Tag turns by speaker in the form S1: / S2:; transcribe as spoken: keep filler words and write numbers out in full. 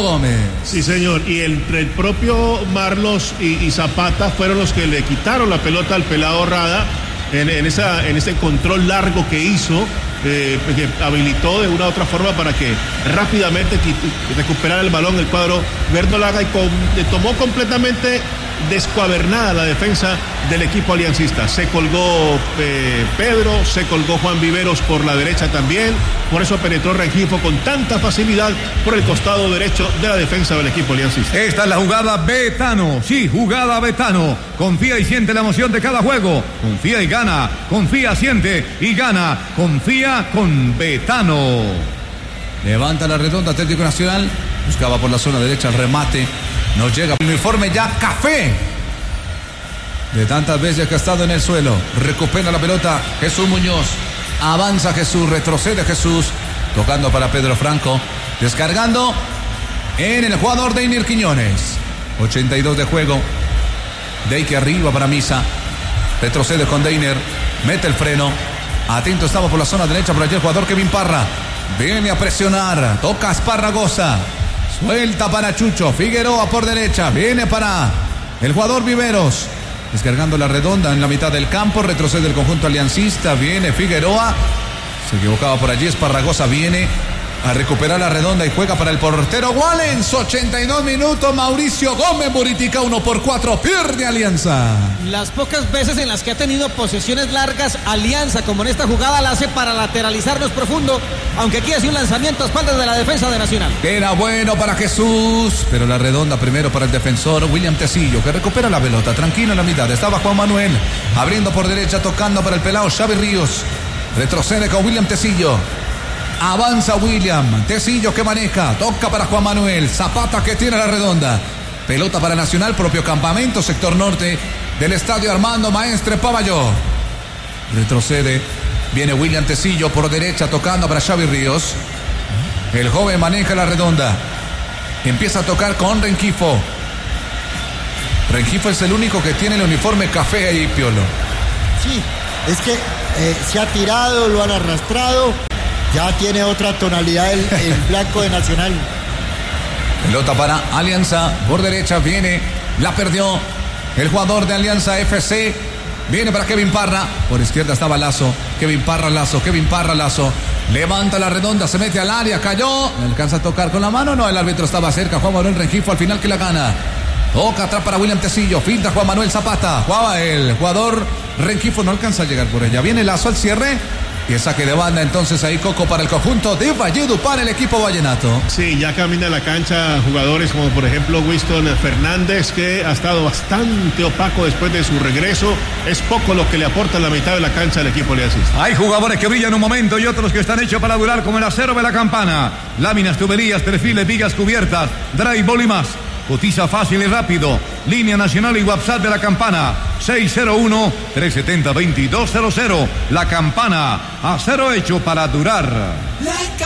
S1: Gómez.
S2: Sí, señor, y entre el propio Marlos y, y Zapata fueron los que le quitaron la pelota al pelado Rada en, en, esa, en ese control largo que hizo, eh, que habilitó de una u otra forma para que rápidamente recuperara el balón el cuadro verdolaga y con, le tomó completamente descuadernada la defensa del equipo aliancista. Se colgó eh, Pedro, se colgó Juan Viveros por la derecha también, por eso penetró Rengifo con tanta facilidad por el costado derecho de la defensa del equipo aliancista.
S3: Esta es la jugada Betano, sí, jugada Betano. Confía y siente la emoción de cada juego. Confía y gana, confía, siente y gana. Confía con Betano.
S1: Levanta la redonda Atlético Nacional, buscaba por la zona derecha el remate. Nos llega el uniforme ya café. De tantas veces que ha estado en el suelo. Recupera la pelota Jesús Muñoz. Avanza Jesús, retrocede Jesús. Tocando para Pedro Franco. Descargando en el jugador Deiner Quiñones. ochenta y dos de juego. Deike arriba para Misa. Retrocede con Deiner. Mete el freno. Atento estaba por la zona derecha por allí el jugador Kevin Parra. Viene a presionar. Toca Esparragosa. Suelta para Chucho. Figueroa por derecha. Viene para el jugador Viveros. Descargando la redonda en la mitad del campo. Retrocede el conjunto aliancista. Viene Figueroa. Se equivocaba por allí. Esparragosa viene a recuperar la redonda y juega para el portero Wallens. ochenta y dos minutos. Mauricio Gómez Buritica. uno por cuatro. Pierde Alianza.
S4: Las pocas veces en las que ha tenido posesiones largas Alianza, como en esta jugada, la hace para lateralizarnos profundo, aunque aquí hace un lanzamiento a espaldas de la defensa de Nacional.
S1: Era bueno para Jesús, pero la redonda primero para el defensor William Tecillo, que recupera la pelota, tranquilo en la mitad. Estaba Juan Manuel, abriendo por derecha, tocando para el pelado Xavi Ríos. Retrocede con William Tecillo. Avanza William Tecillo, que maneja, toca para Juan Manuel. Zapata, que tiene la redonda. Pelota para Nacional, propio campamento, sector norte del estadio Armando Maestre Pavalló. Retrocede, viene William Tecillo por derecha, tocando para Xavi Ríos. El joven maneja la redonda. Empieza a tocar con Rengifo. Rengifo es el único que tiene el uniforme café ahí, Piolo.
S5: Sí, es que eh, se ha tirado, lo han arrastrado. Ya tiene otra tonalidad el, el blanco de Nacional.
S1: Pelota para Alianza, por derecha viene, la perdió el jugador de Alianza F C. Viene para Kevin Parra, por izquierda estaba Lazo. Kevin Parra, Lazo, Kevin Parra, Lazo. Levanta la redonda, se mete al área, cayó. ¿Le alcanza a tocar con la mano? No, el árbitro estaba cerca. Juan Manuel Rengifo al final que la gana. Toca atrás para William Tecillo, filtra Juan Manuel Zapata. Jugaba el jugador Rengifo, no alcanza a llegar por ella. Viene Lazo al cierre. Y el saque de banda entonces ahí Coco para el conjunto de Valledupar, el equipo vallenato.
S2: Sí, ya camina la cancha jugadores como por ejemplo Winston Fernández, que ha estado bastante opaco después de su regreso. Es poco lo que le aporta en la mitad de la cancha al equipo aliancista.
S3: Hay jugadores que brillan un momento y otros que están hechos para durar, como el acero de la campana. Láminas, tuberías, perfiles, vigas cubiertas, drywall y más. Cotiza fácil y rápido. Línea nacional y WhatsApp de la Campana seis cero uno, tres siete cero, dos dos cero cero. La Campana, acero hecho para durar.